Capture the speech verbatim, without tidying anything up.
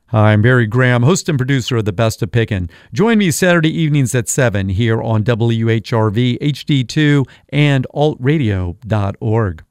Hi, I'm Barry Graham, host and producer of The Best of Pickin'. Join me Saturday evenings at seven here on W H R V, H D two, and alt radio dot org.